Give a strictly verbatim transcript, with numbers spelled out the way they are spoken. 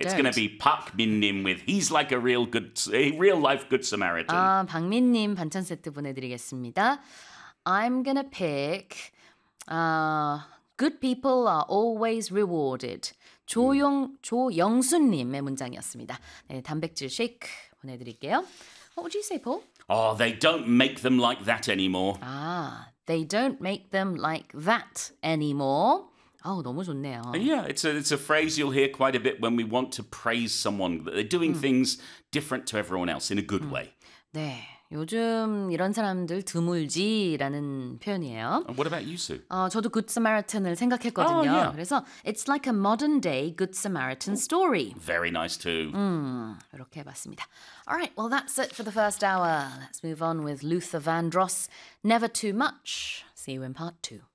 It's going to be Park Min-nim with He's Like a Real Good, a Real Life Good Samaritan. 아, 박민님 반찬 세트 보내드리겠습니다. I'm gonna pick uh, Good people are always rewarded. 조용, 조영순님의 문장이었습니다. 네, 단백질 쉐이크 보내드릴게요. What would you say, Paul? Oh, they don't make them like that anymore. 아, they don't make them like that anymore. 아우, 너무 좋네요. Yeah, it's a, it's a phrase you'll hear quite a bit when we want to praise someone. That they're doing 음. things different to everyone else in a good 음. way. 네, 요즘 이런 사람들 드물지라는 표현이에요. And what about you, Sue? 어, 저도 Good Samaritan을 생각했거든요. Oh, yeah. 그래서 it's like a modern day Good Samaritan story. Very nice too. 음, 이렇게 해봤습니다. All right, well that's it for the first hour. Let's move on with Luther Vandross. Never too much. See you in part two.